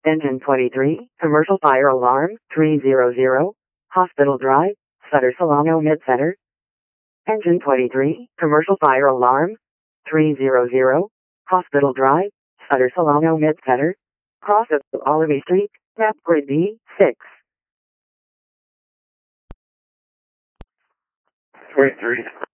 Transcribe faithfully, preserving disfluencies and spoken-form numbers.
Engine twenty-three, commercial fire alarm, three hundred, Hospital Drive, Sutter Solano Mid-Center. Engine twenty-three, commercial fire alarm, three hundred, Hospital Drive, Sutter Solano Mid-Center. Cross of Olive Street, map grid B, six. twenty-three.